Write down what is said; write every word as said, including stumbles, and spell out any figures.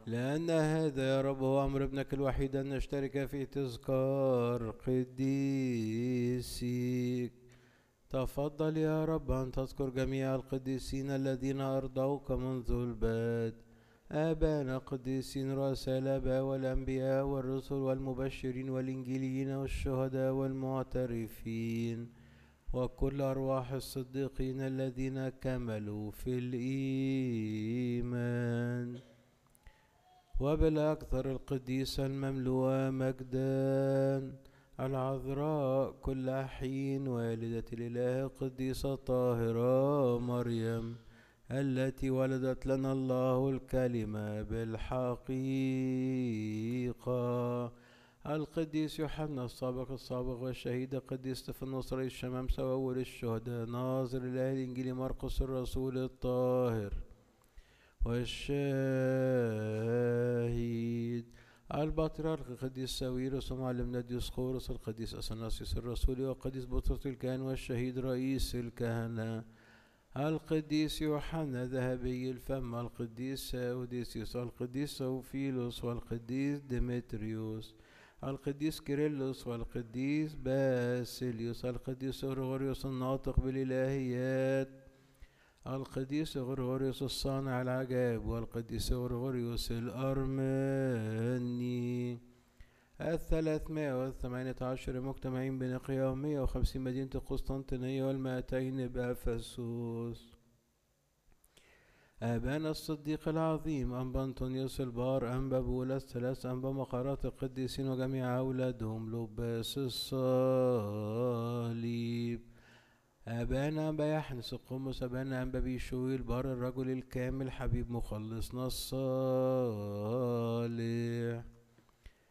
لأن هذا يا رب هو أمر ابنك الوحيد أن نشترك في تذكار قديسيك. تفضل يا رب أن تذكر جميع القديسين الذين أرضوك منذ البدء، آبانا قديسين رؤساء الآباء والأنبياء والرسل والمبشرين والإنجيليين والشهداء والمعترفين، وكل أرواح الصديقين الذين كملوا في الإيمان، وبالأكثر القديسة المملوءة مجدا العذراء كل حين والدة الإله القديسة الطاهرة مريم التي ولدت لنا الله الكلمة بالحقيقة، القديس يوحنا السابق السابق والشهيد القديس استفانوس رئيس الشمامسة وأول الشهداء ناظر الإله الإنجيل مرقس الرسول الطاهر والشاهد البطريرك القديس ساويرس ومعلمنا ديوسقورس القديس أثناسيوس الرسول والقديس بطرس الكاهن والشهيد رئيس الكهنة القديس يوحنا ذهبي الفم القديس ساوديسيوس القديس سوفيلوس والقديس ديمتريوس القديس كيرلس والقديس باسيليوس القديس غريغوريوس الناطق بالإلهيات القديس غريغوريوس الصانع العجائب والقديس غريغوريوس الأرمني الثلاثمائة والثمانية عشر مجتمعين بنقيا ومائة وخمسين مدينة القسطنطينية والمائتين بأفسوس. آبانا الصديق العظيم أنبا أنطونيوس البار أنبا بولا الثلاث أنبا مقارات القديسين وجميع أولادهم لباس الصليب. أبانا أنبا يحنس القمص أبانا أنبا بيشوي البار الرجل الكامل حبيب مخلصنا الصالح